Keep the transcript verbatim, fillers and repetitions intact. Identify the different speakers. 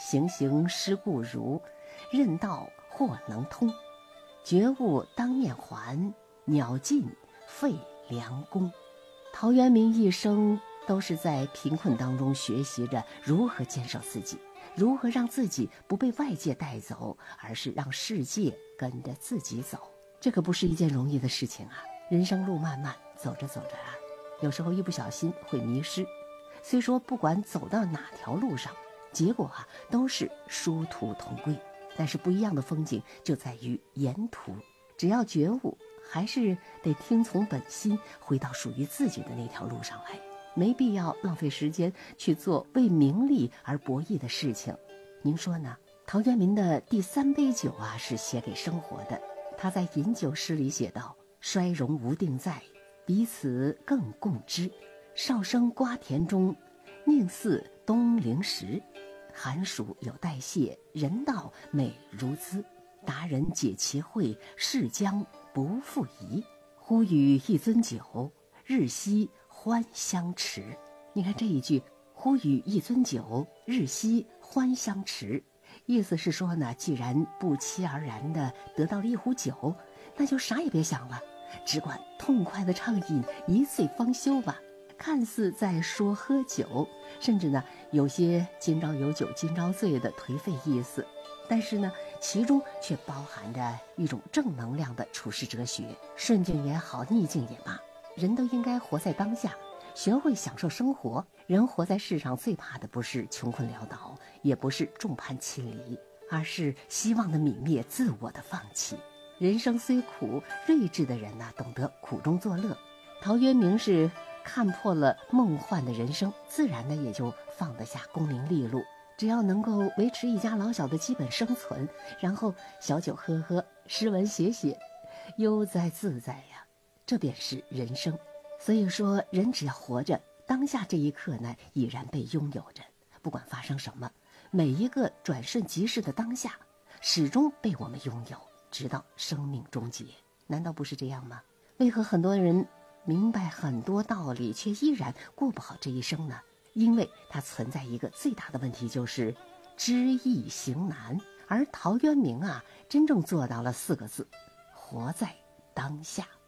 Speaker 1: 行行施故如，任道或能通。觉悟当念还，鸟尽废良弓。陶渊明一生都是在贫困当中学习着如何坚守自己，如何让自己不被外界带走，而是让世界跟着自己走。这可不是一件容易的事情啊！人生路漫漫，走着走着啊，有时候一不小心会迷失。虽说不管走到哪条路上，结果啊都是殊途同归，但是不一样的风景就在于沿途。只要觉悟，还是得听从本心，回到属于自己的那条路上来，没必要浪费时间去做为名利而博弈的事情。您说呢？陶渊明的第三杯酒啊，是写给生活的。他在饮酒诗里写道：衰荣无定在，彼此更共之。少生瓜田中，宁似东陵时。寒暑有代谢，人道美如兹。达人解其会，逝将不复疑。呼吁一樽酒，日夕欢相持。你看这一句，呼吁一樽酒，日夕欢相持，意思是说呢，既然不期而然的得到了一壶酒，那就啥也别想了，只管痛快的畅饮，一醉方休吧。看似在说喝酒，甚至呢有些今朝有酒今朝醉的颓废意思，但是呢其中却包含着一种正能量的处世哲学。顺境也好，逆境也罢，人都应该活在当下，学会享受生活。人活在世上最怕的不是穷困潦倒，也不是众叛亲离，而是希望的泯灭，自我的放弃。人生虽苦，睿智的人呢、啊、懂得苦中作乐。陶渊明是看破了梦幻的人生，自然呢也就放得下功名利禄，只要能够维持一家老小的基本生存，然后小酒喝喝，诗文写写，悠哉自在呀，这便是人生。所以说，人只要活着，当下这一刻呢已然被拥有着，不管发生什么，每一个转瞬即逝的当下始终被我们拥有，直到生命终结。难道不是这样吗？为何很多人明白很多道理，却依然过不好这一生呢？因为它存在一个最大的问题，就是知易行难。而陶渊明啊，真正做到了四个字：活在当下。